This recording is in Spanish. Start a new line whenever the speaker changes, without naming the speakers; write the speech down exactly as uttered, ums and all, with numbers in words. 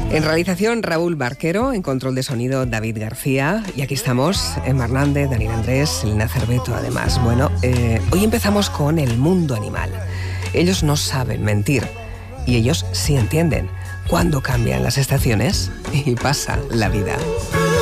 En realización, Raúl Barquero. En control de sonido, David García. Y aquí estamos, Emma Hernández, Daniel Andrés, Elena Cerveto, además. Bueno, eh, hoy empezamos con el mundo animal. Ellos no saben mentir. Y ellos sí entienden cuándo cambian las estaciones y pasa la vida.